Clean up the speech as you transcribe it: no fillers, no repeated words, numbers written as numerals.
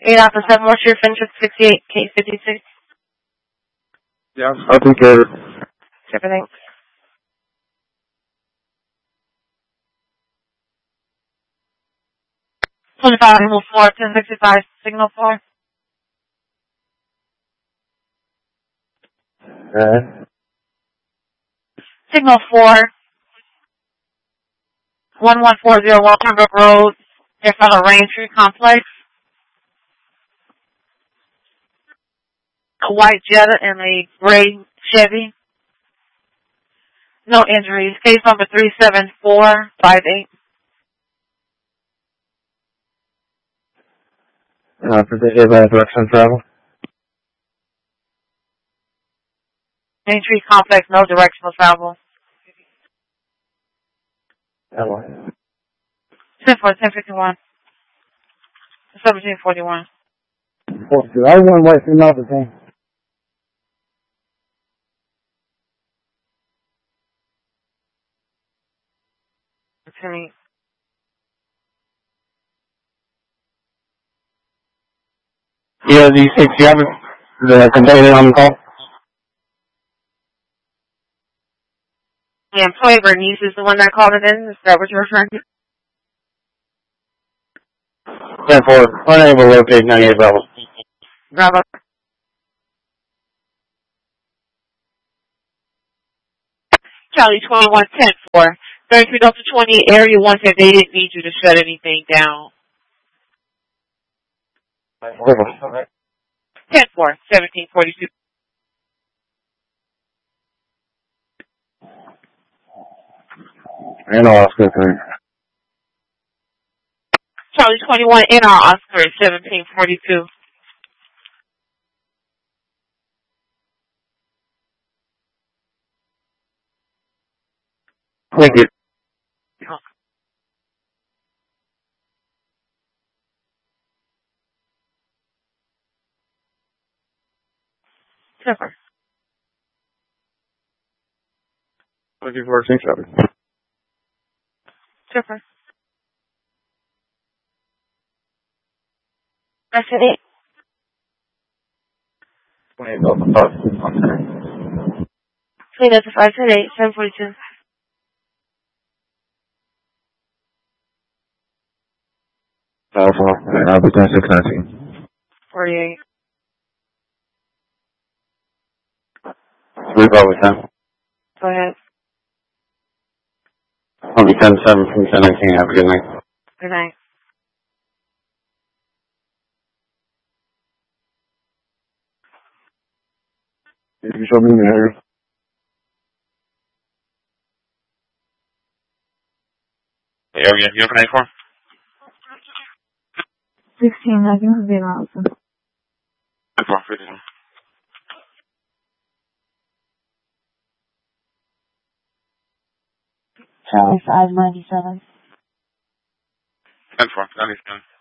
8 Alpha 7 What's your Finch 68 K56? Yeah, I'll take care of it. Everything. 25 Animal 4, 1065, Signal 4. Signal 4, 11401 Pembroke Road, in front of Rain Tree Complex. A white Jetta and a gray Chevy. No injuries. Case number 37458. Predicted by direction travel. Main Tree Complex, no directional travel. 10-4, 1051. 1741. I was going to wait for another thing. Yeah, do you have the container on the call? The employee Bernice is the one that called it in. Is that what you're referring to? 10-4, unable to locate 98 Bravo. Bravo. Charlie 21, 10-4. 33 Delta 20, Area 1 said they didn't need you to shut anything down. 10-4, 1742. And Oscar 3. Charlie 21, NR Oscar 1742. Thank you. Super. 24-7. Super. That's it. 28 Delta 5. Clean up to 578, 742. Alpha, Alpha 10-619. 48. 3 Bravo 10. Go ahead. I'll be 10-7 from 10-19. Have a good night. Good night. If you show me the area. Area, you open 84? 16, I can be awesome. 10-4, Charlie 597. 10-4, 97.